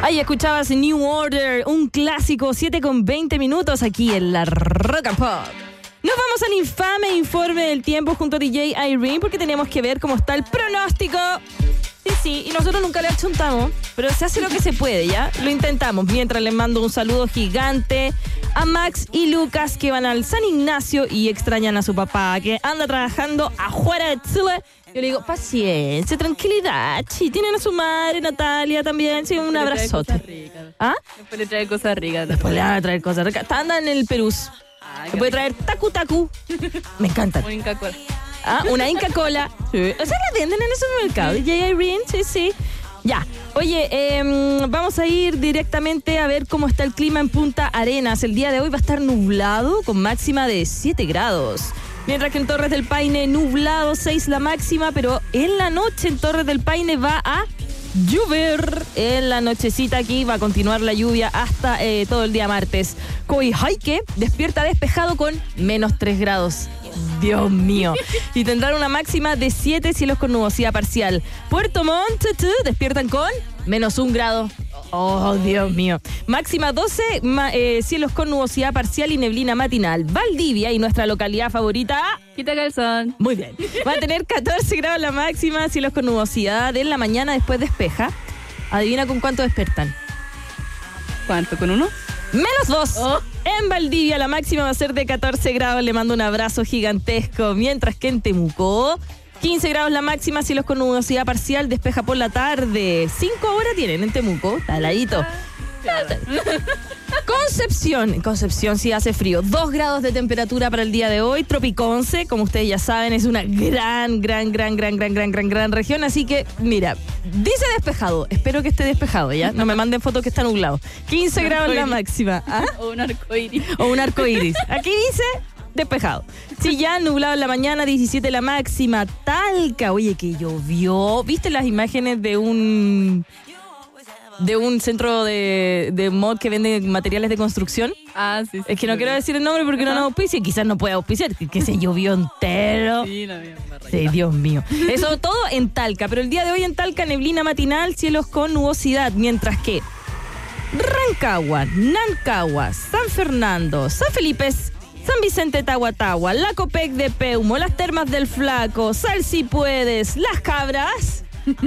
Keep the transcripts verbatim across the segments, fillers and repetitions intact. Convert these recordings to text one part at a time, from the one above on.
Ahí escuchabas New Order, un clásico, siete con veinte minutos aquí en la Rock and Pop. Nos vamos al infame informe del tiempo junto a D J Irene porque tenemos que ver cómo está el pronóstico. Sí, sí, y nosotros nunca le achuntamos, pero se hace lo que se puede, ¿ya? Lo intentamos. Mientras les mando un saludo gigante a Max y Lucas que van al San Ignacio y extrañan a su papá que anda trabajando afuera de Chile. Yo le digo, paciencia, tranquilidad. Sí, tienen a su madre, Natalia, también. Sí, un abrazote. ¿Ah? Después le trae cosas ricas. Después le van a traer cosas ricas. Anda en el Perú. Ah, se puede traer tacu tacu. Me encantan. Un Inca Cola. Ah, una Inca Cola. Sí. O sea, la venden en el supermercado. D J Irene, sí, sí. Ya. Oye, eh, vamos a ir directamente a ver cómo está el clima en Punta Arenas. El día de hoy va a estar nublado con máxima de siete grados. Mientras que en Torres del Paine nublado, seis la máxima, pero en la noche en Torres del Paine va a llover. En la nochecita aquí va a continuar la lluvia hasta eh, todo el día martes. Coyhaique despierta despejado con menos tres grados. Dios mío. Y tendrán una máxima de siete, cielos con nubosidad parcial. Puerto Montt despiertan con menos un grado. Oh, Dios mío. Máxima doce, ma, eh, cielos con nubosidad parcial y neblina matinal. Valdivia y nuestra localidad favorita, Quita calzón. muy bien. Va a tener catorce grados la máxima, cielos con nubosidad. En la mañana después despeja. Adivina con cuánto despertan. ¿Cuánto? ¿Con uno? Menos dos. Oh. En Valdivia la máxima va a ser de catorce grados. Le mando un abrazo gigantesco. Mientras que en Temuco, quince grados la máxima, cielos con nubosidad parcial, despeja por la tarde. cinco horas tienen en Temuco, taladito. Concepción, Concepción sí hace frío. dos grados de temperatura para el día de hoy. Tropiconce, como ustedes ya saben, es una gran, gran, gran, gran, gran, gran, gran, gran región. Así que, mira, dice despejado. Espero que esté despejado, ¿ya? No me manden fotos que está nublado. quince grados la máxima. ¿Ah? O un arcoíris. O un arcoíris. Aquí dice despejado. Sí, ya nublado en la mañana, diecisiete la máxima. Talca, oye, que llovió. ¿Viste las imágenes de un de un centro de, de mod que vende materiales de construcción? Ah, sí, sí. Es que no sí, quiero sí. decir el nombre porque no nos auspicia. Quizás no puede auspiciar, que, que se llovió entero. Sí, la misma rayita. Sí, Dios mío. Eso todo en Talca, pero el día de hoy en Talca neblina matinal, cielos con nubosidad, mientras que Rancagua, Nancagua, San Fernando, San Felipe, San Vicente Tahuatahua, la Copec de Peumo, las Termas del Flaco, Sal si puedes, Las Cabras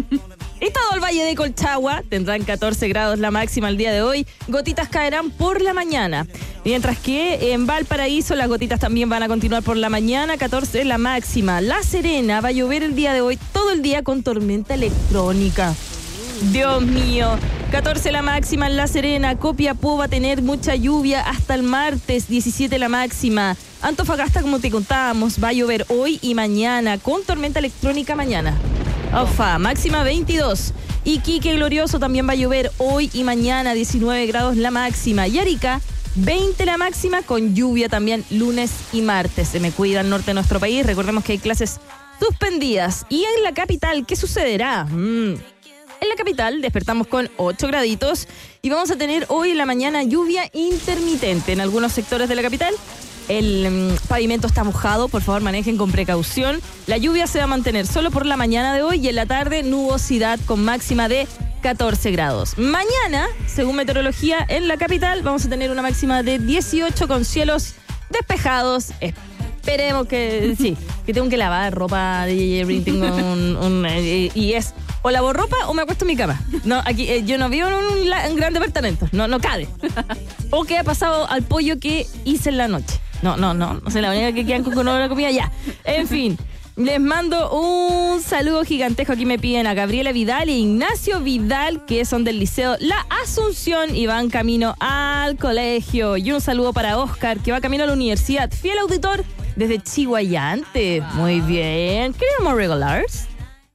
y todo el Valle de Colchagua tendrán catorce grados la máxima el día de hoy. Gotitas caerán por la mañana. Mientras que en Valparaíso las gotitas también van a continuar por la mañana, catorce la máxima. La Serena va a llover el día de hoy todo el día con tormenta electrónica. Dios mío, catorce la máxima en La Serena. Copiapó va a tener mucha lluvia hasta el martes, diecisiete la máxima. Antofagasta, como te contábamos, va a llover hoy y mañana con tormenta electrónica mañana. Ofa, máxima veintidós. Iquique Glorioso también va a llover hoy y mañana, diecinueve grados la máxima. Y Arica, veinte la máxima con lluvia también lunes y martes. Se me cuida el norte de nuestro país. Recordemos que hay clases suspendidas. Y en la capital, ¿qué sucederá? Mm. En la capital despertamos con ocho graditos y vamos a tener hoy en la mañana lluvia intermitente en algunos sectores de la capital. El um, pavimento está mojado, por favor manejen con precaución. La lluvia se va a mantener solo por la mañana de hoy y en la tarde nubosidad con máxima de catorce grados. Mañana, según meteorología, en la capital vamos a tener una máxima de dieciocho con cielos despejados. Esperemos que sí, que tengo que lavar ropa de J J. Tengo un, un eh, y es o lavo ropa o me acuesto en mi cama. No, aquí eh, yo no vivo en un, la, un gran departamento. No, no cabe. O qué ha pasado al pollo que hice en la noche. No, no, no. No sé, la manera que quedan con olor a comida ya. En fin. Les mando un saludo gigantesco. Aquí me piden a Gabriela Vidal e Ignacio Vidal, que son del Liceo La Asunción y van camino al colegio. Y un saludo para Oscar, que va camino a la universidad. Fiel auditor desde Chihuayante. Muy bien. ¿Queremos regulars?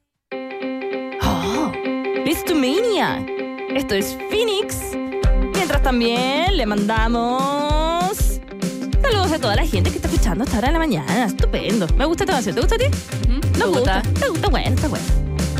Oh, Listomania. Esto es Phoenix. Mientras también le mandamos saludos a toda la gente que está escuchando hasta ahora de la mañana. Estupendo. Me gusta esta canción. ¿Te gusta a ti? Uh-huh. No Me gusta. Está, está bueno, está bueno.